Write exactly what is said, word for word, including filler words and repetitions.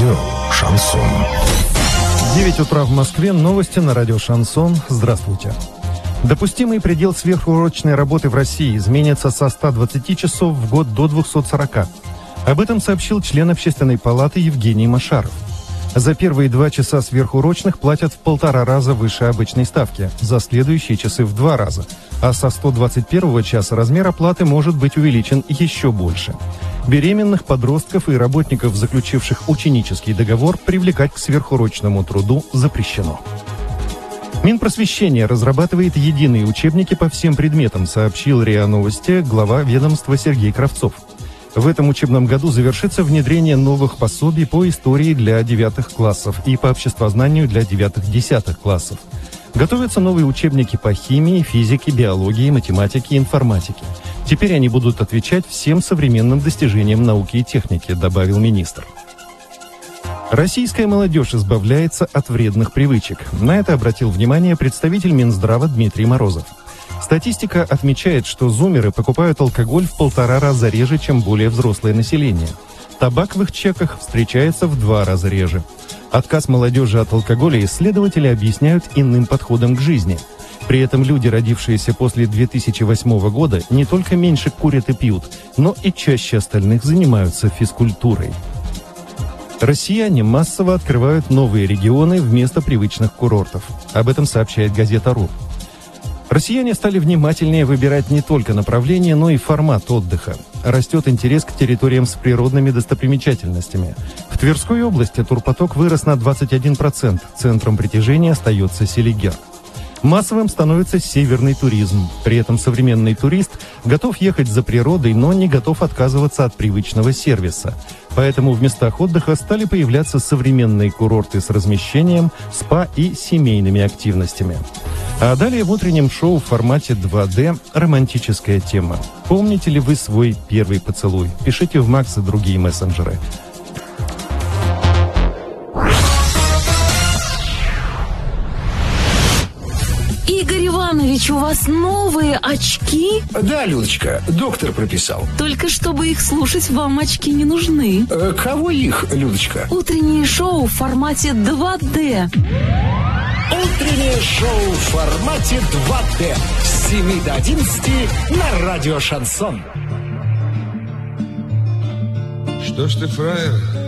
Радио «Шансон». девять утра в Москве. Новости на радио «Шансон». Здравствуйте. Допустимый предел сверхурочной работы в России изменится со ста двадцати часов в год до двухсот сорока. Об этом сообщил член Общественной палаты Евгений Машаров. За первые два часа сверхурочных платят в полтора раза выше обычной ставки, за следующие часы в два раза. А со сто двадцать первого часа размер оплаты может быть увеличен еще больше. Беременных, подростков и работников, заключивших ученический договор, привлекать к сверхурочному труду запрещено. Минпросвещение разрабатывает единые учебники по всем предметам, сообщил РИА Новости глава ведомства Сергей Кравцов. В этом учебном году завершится внедрение новых пособий по истории для девятых классов и по обществознанию для девятых-десятых классов. Готовятся новые учебники по химии, физике, биологии, математике и информатике. Теперь они будут отвечать всем современным достижениям науки и техники, добавил министр. Российская молодежь избавляется от вредных привычек. На это обратил внимание представитель Минздрава Дмитрий Морозов. Статистика отмечает, что зумеры покупают алкоголь в полтора раза реже, чем более взрослое население. Табак в их чеках встречается в два раза реже. Отказ молодежи от алкоголя исследователи объясняют иным подходом к жизни. При этом люди, родившиеся после две тысячи восьмого года, не только меньше курят и пьют, но и чаще остальных занимаются физкультурой. Россияне массово открывают новые регионы вместо привычных курортов. Об этом сообщает газета «Ру». Россияне стали внимательнее выбирать не только направление, но и формат отдыха. Растет интерес к территориям с природными достопримечательностями. В Тверской области турпоток вырос на двадцать один процент. Центром притяжения остается Селигер. Массовым становится северный туризм. При этом современный турист готов ехать за природой, но не готов отказываться от привычного сервиса. Поэтому в местах отдыха стали появляться современные курорты с размещением, спа и семейными активностями. А далее в утреннем шоу в формате два дэ романтическая тема. Помните ли вы свой первый поцелуй? Пишите в Макс и другие мессенджеры. Игорь Иванович, у вас новые очки? Да, Людочка, доктор прописал. Только чтобы их слушать, вам очки не нужны. Э, кого их, Людочка? Утреннее шоу в формате два дэ. Утреннее шоу в формате два дэ с семи до одиннадцати на радио «Шансон». Что ж ты, фраер,